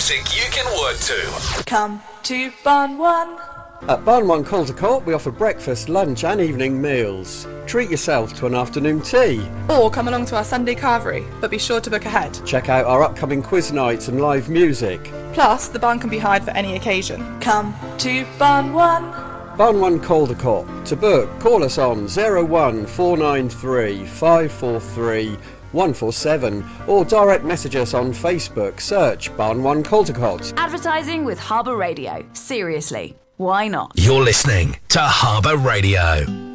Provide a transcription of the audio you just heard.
music you can work to. Come to Barn One. At Barn One Caldecott, we offer breakfast, lunch and evening meals. Treat yourself to an afternoon tea. Or come along to our Sunday carvery, but be sure to book ahead. Check out our upcoming quiz nights and live music. Plus, the barn can be hired for any occasion. Come to Barn One. Barn One Caldecott. To book, call us on 01493 543 147 or direct message us on Facebook. Search Barn One Caldecott. Advertising with Harbour Radio. Seriously, why not? You're listening to Harbour Radio.